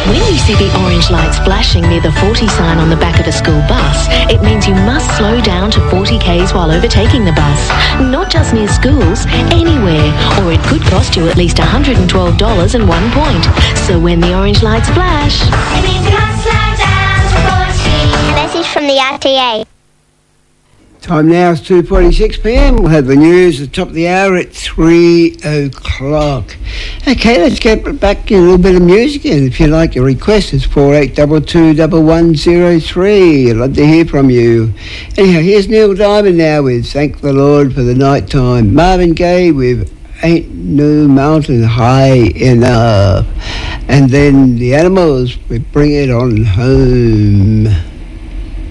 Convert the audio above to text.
When you see the orange lights flashing near the 40 sign on the back of a school bus, it means you must slow down to 40 k's while overtaking the bus. Not just near schools, anywhere, or it could cost you at least $112 and 1 point. So when the orange lights flash, it means you must slow down to 40. A message from the RTA. Time now is 2:46pm. We'll have the news at the top of the hour at 3 o'clock. Okay, let's get back in a little bit of music. And if you like your request, it's 48221103. I'd love to hear from you. Anyhow, here's Neil Diamond now with Thank the Lord for the Night Time. Marvin Gaye with Ain't No Mountain High Enough. And then the Animals with Bring It On Home.